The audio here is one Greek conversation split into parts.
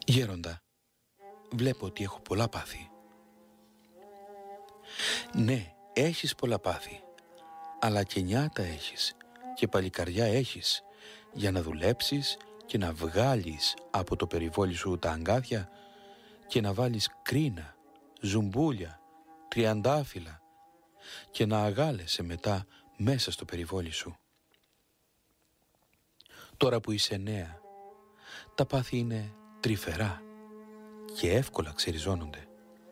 Γέροντα, βλέπω ότι έχω πολλά πάθη. Ναι, έχεις πολλά πάθη, αλλά και νιάτα έχεις και παλικαριά έχεις για να δουλέψεις και να βγάλεις από το περιβόλι σου τα αγκάθια και να βάλεις κρίνα, ζουμπούλια, τριαντάφυλλα και να αγάλεσαι μετά μέσα στο περιβόλι σου. Τώρα που είσαι νέα, τα πάθη είναι τρυφερά και εύκολα ξεριζώνονται.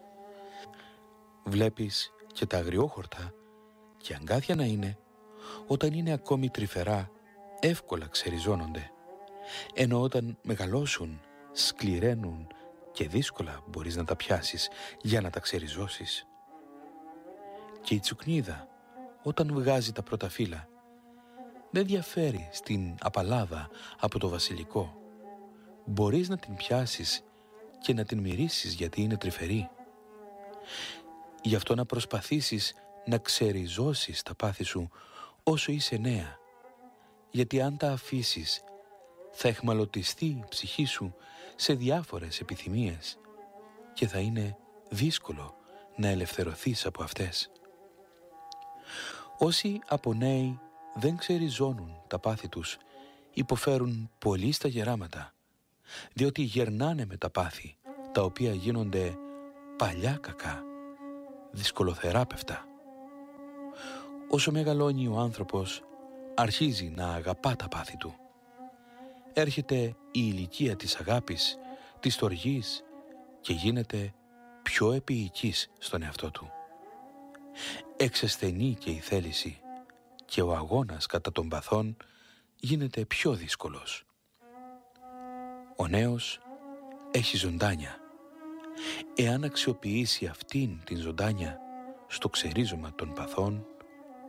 Βλέπεις και τα αγριόχορτα και αγκάθια να είναι, όταν είναι ακόμη τρυφερά, εύκολα ξεριζώνονται, ενώ όταν μεγαλώσουν, σκληραίνουν και δύσκολα μπορείς να τα πιάσεις για να τα ξεριζώσεις. Και η τσουκνίδα, όταν βγάζει τα πρώτα φύλλα, δεν διαφέρει στην απαλάδα από το βασιλικό. Μπορείς να την πιάσεις και να την μυρίσεις γιατί είναι τρυφερή. Γι' αυτό να προσπαθήσεις να ξεριζώσεις τα πάθη σου όσο είσαι νέα, γιατί αν τα αφήσεις θα εχμαλωτιστεί η ψυχή σου σε διάφορες επιθυμίες και θα είναι δύσκολο να ελευθερωθείς από αυτές. Όσοι από νέοι δεν ξεριζώνουν τα πάθη τους υποφέρουν πολύ στα γεράματα, διότι γερνάνε με τα πάθη τα οποία γίνονται παλιά κακά, δυσκολοθεράπευτα. Όσο μεγαλώνει ο άνθρωπος, αρχίζει να αγαπά τα πάθη του. Έρχεται η ηλικία της αγάπης, της στοργής και γίνεται πιο επίοικης στον εαυτό του. Εξασθενεί και η θέληση και ο αγώνας κατά των παθών γίνεται πιο δύσκολος. Ο νέος έχει ζωντάνια. Εάν αξιοποιήσει αυτήν την ζωντάνια στο ξερίζωμα των παθών,